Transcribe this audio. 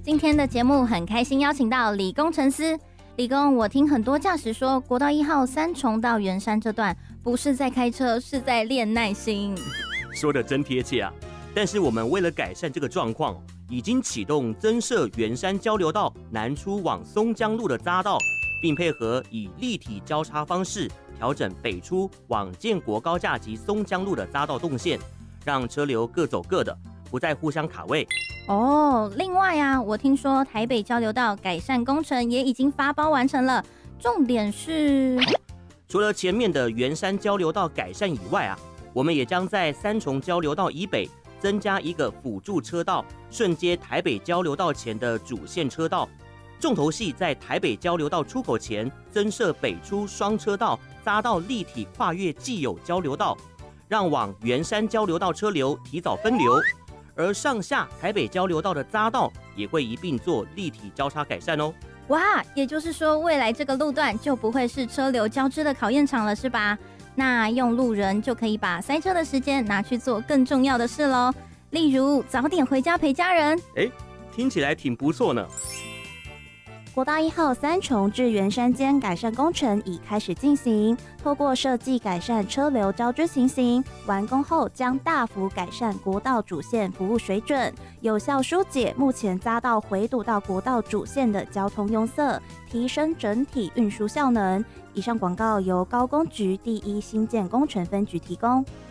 今天的节目很开心邀请到李工程师。李工，我听很多驾驶说，国道1号三重到圆山这段不是在开车，是在练耐心。 说得真贴切啊！但是我们为了改善这个状况，已经启动增设圆山交流道南出往松江路的匝道，并配合以立体交叉方式调整北出往建国高架及松江路的匝道动线，让车流各走各的，不再互相卡位。 另外啊，我听说台北交流道改善工程也已经发包完成了，重点是， 除了前面的圆山交流道改善以外啊，我们也将在三重交流道以北增加一个辅助车道，顺接台北交流道前的主线车道。重头戏在台北交流道出口前增设北出双车道，匝道立体跨越既有交流道，让往圆山交流道车流提早分流。而上下台北交流道的匝道也会一并做立体交叉改善哦。 哇，也就是说未来这个路段就不会是车流交织的考验场了，是吧？那用路人就可以把塞车的时间拿去做更重要的事咯，例如早点回家陪家人。 听起来挺不错呢。 国道1号三重至圆山间改善工程已开始进行，透过设计改善车流交织情形，完工后将大幅改善国道主线服务水准，有效疏解目前匝道回堵到国道主线的交通拥塞，提升整体运输效能。以上广告由高工局第1新建工程分局提供。